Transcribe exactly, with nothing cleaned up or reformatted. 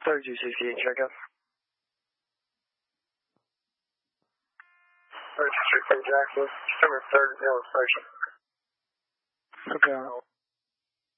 thirty-two sixty-eight, checkup. thirty-two sixty-eight, Jackson. December third, illustration. Okay.